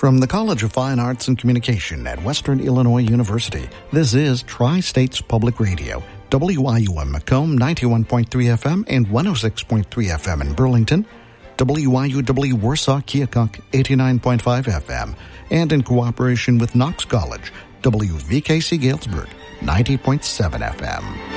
From the College of Fine Arts and Communication at Western Illinois University, this is Tri-States Public Radio, WIUM Macomb 91.3 FM and 106.3 FM in Burlington, WIUW Warsaw Keokuk 89.5 FM, and in cooperation with Knox College, WVKC Galesburg 90.7 FM.